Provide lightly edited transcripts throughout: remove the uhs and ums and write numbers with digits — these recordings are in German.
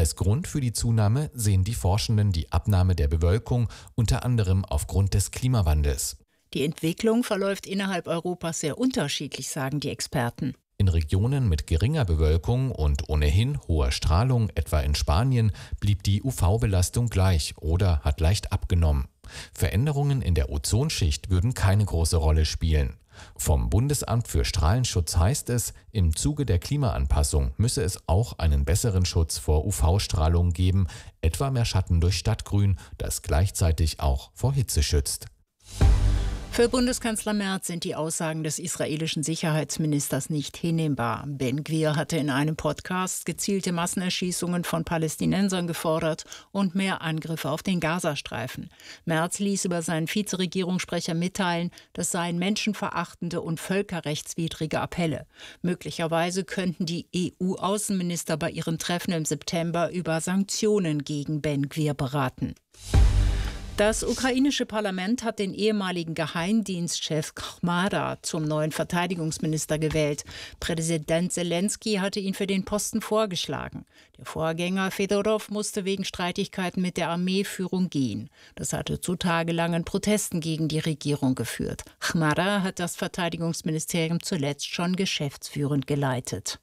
Als Grund für die Zunahme sehen die Forschenden die Abnahme der Bewölkung, unter anderem aufgrund des Klimawandels. Die Entwicklung verläuft innerhalb Europas sehr unterschiedlich, sagen die Experten. In Regionen mit geringer Bewölkung und ohnehin hoher Strahlung, etwa in Spanien, blieb die UV-Belastung gleich oder hat leicht abgenommen. Veränderungen in der Ozonschicht würden keine große Rolle spielen. Vom Bundesamt für Strahlenschutz heißt es, im Zuge der Klimaanpassung müsse es auch einen besseren Schutz vor UV-Strahlung geben, etwa mehr Schatten durch Stadtgrün, das gleichzeitig auch vor Hitze schützt. Für Bundeskanzler Merz sind die Aussagen des israelischen Sicherheitsministers nicht hinnehmbar. Ben-Gvir hatte in einem Podcast gezielte Massenerschießungen von Palästinensern gefordert und mehr Angriffe auf den Gazastreifen. Merz ließ über seinen Vizeregierungssprecher mitteilen, das seien menschenverachtende und völkerrechtswidrige Appelle. Möglicherweise könnten die EU-Außenminister bei ihren Treffen im September über Sanktionen gegen Ben-Gvir beraten. Das ukrainische Parlament hat den ehemaligen Geheimdienstchef Khmara zum neuen Verteidigungsminister gewählt. Präsident Zelensky hatte ihn für den Posten vorgeschlagen. Der Vorgänger Fedorov musste wegen Streitigkeiten mit der Armeeführung gehen. Das hatte zu tagelangen Protesten gegen die Regierung geführt. Khmara hat das Verteidigungsministerium zuletzt schon geschäftsführend geleitet.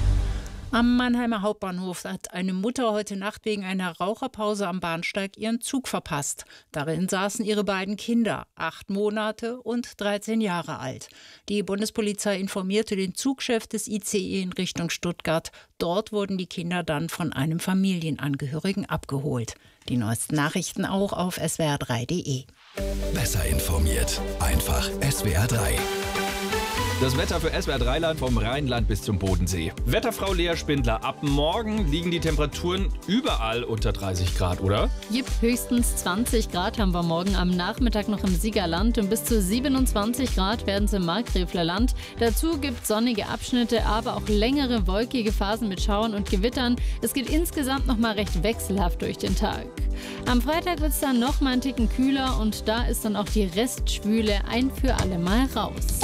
Am Mannheimer Hauptbahnhof hat eine Mutter heute Nacht wegen einer Raucherpause am Bahnsteig ihren Zug verpasst. Darin saßen ihre beiden Kinder, 8 Monate und 13 Jahre alt. Die Bundespolizei informierte den Zugchef des ICE in Richtung Stuttgart. Dort wurden die Kinder dann von einem Familienangehörigen abgeholt. Die neuesten Nachrichten auch auf swr3.de. Besser informiert, einfach SWR3. Das Wetter für SWR3-Land vom Rheinland bis zum Bodensee. Wetterfrau Lea Spindler, ab morgen liegen die Temperaturen überall unter 30 Grad, oder? Jip, höchstens 20 Grad haben wir morgen am Nachmittag noch im Siegerland und bis zu 27 Grad werden es im Markgräflerland. Dazu gibt es sonnige Abschnitte, aber auch längere wolkige Phasen mit Schauern und Gewittern. Es geht insgesamt noch mal recht wechselhaft durch den Tag. Am Freitag wird es dann noch mal einen Ticken kühler und da ist dann auch die Restschwüle ein für alle Mal raus.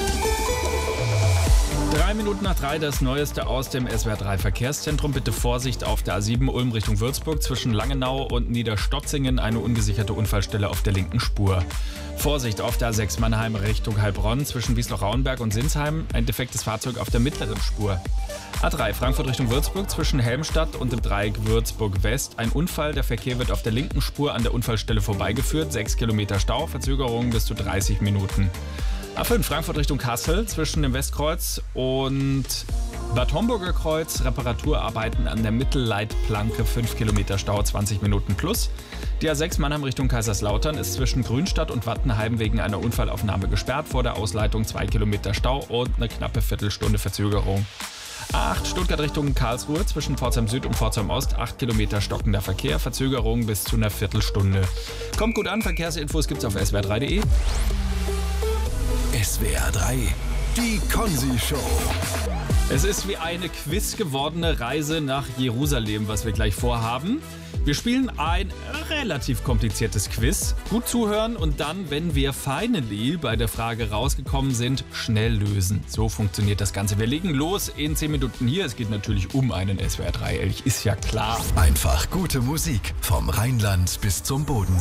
3 Minuten nach 3 das Neueste aus dem SWR3 Verkehrszentrum. Bitte Vorsicht auf der A7 Ulm Richtung Würzburg zwischen Langenau und Niederstotzingen. Eine ungesicherte Unfallstelle auf der linken Spur. Vorsicht auf der A6 Mannheim Richtung Heilbronn zwischen Wiesloch-Rauenberg und Sinsheim. Ein defektes Fahrzeug auf der mittleren Spur. A3 Frankfurt Richtung Würzburg zwischen Helmstadt und dem Dreieck Würzburg West. Ein Unfall, der Verkehr wird auf der linken Spur an der Unfallstelle vorbeigeführt. 6 Kilometer Stau, Verzögerung bis zu 30 Minuten. A5 Frankfurt Richtung Kassel zwischen dem Westkreuz und Bad Homburger Kreuz. Reparaturarbeiten an der Mittelleitplanke, 5 Kilometer Stau, 20 Minuten plus. Die A6 Mannheim Richtung Kaiserslautern ist zwischen Grünstadt und Wattenheim wegen einer Unfallaufnahme gesperrt. Vor der Ausleitung 2 Kilometer Stau und eine knappe Viertelstunde Verzögerung. A8 Stuttgart Richtung Karlsruhe zwischen Pforzheim Süd und Pforzheim Ost. 8 Kilometer stockender Verkehr, Verzögerung bis zu einer Viertelstunde. Kommt gut an, Verkehrsinfos gibt's auf swr3.de. SWR3, die Konzi-Show. Es ist wie eine quizgewordene Reise nach Jerusalem, was wir gleich vorhaben. Wir spielen ein relativ kompliziertes Quiz. Gut zuhören und dann, wenn wir finally bei der Frage rausgekommen sind, schnell lösen. So funktioniert das Ganze. Wir legen los in 10 Minuten hier. Es geht natürlich um einen SWR3-Elch, ist ja klar. Einfach gute Musik vom Rheinland bis zum Bodensee.